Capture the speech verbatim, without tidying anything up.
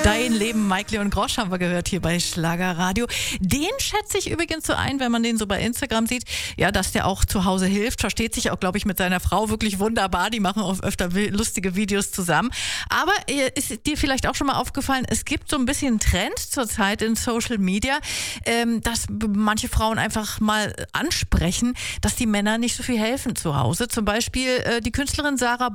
Dein Leben, Mike Leon Grosch haben wir gehört hier bei Schlagerradio. Den schätze ich übrigens so ein, wenn man den so bei Instagram sieht, ja, dass der auch zu Hause hilft, versteht sich auch, glaube ich, mit seiner Frau wirklich wunderbar. Die machen auch öfter lustige Videos zusammen. Aber ist dir vielleicht auch schon mal aufgefallen, es gibt so ein bisschen Trend zurzeit in Social Media, ähm, dass manche Frauen einfach mal ansprechen, dass die Männer nicht so viel helfen zu Hause. Zum Beispiel äh, die Künstlerin Sarah